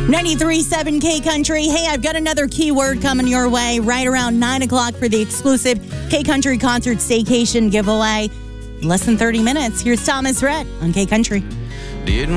93.7 K Country. Hey, I've got another keyword coming your way right around 9 o'clock for the exclusive K Country Concert Staycation giveaway. Less than 30 minutes. Here's Thomas Rhett on K Country. Didn't